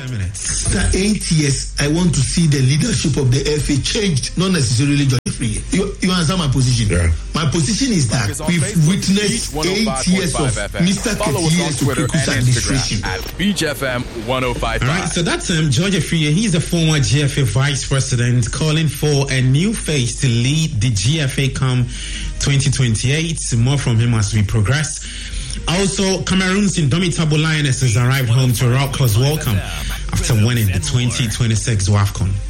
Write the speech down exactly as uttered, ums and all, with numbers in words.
ten minutes. After eight years, I want to see the leadership of the F A changed, not necessarily George Free. You, you understand my position? Yeah. My position is that we've witnessed eight years of Mister Ketiyes Opoku's administration. At Beach F M one oh five point five. All right, so that's um, George Afriyie. He's a former G F A vice president, calling for a new face to lead the G F A come twenty twenty-eight. More from him as we progress. Also, Cameroon's indomitable Lionesses arrived home to a raucous welcome after winning the twenty twenty-six WAFCON.